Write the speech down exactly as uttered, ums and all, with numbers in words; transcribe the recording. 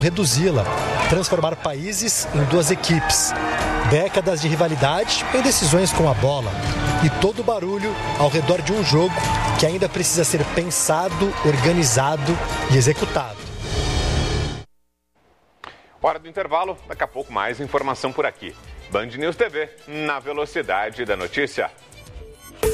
reduzi-la, transformar países em duas equipes. Décadas de rivalidade em decisões com a bola. E todo o barulho ao redor de um jogo que ainda precisa ser pensado, organizado e executado. Hora do intervalo, daqui a pouco mais informação por aqui. Band News T V, na velocidade da notícia.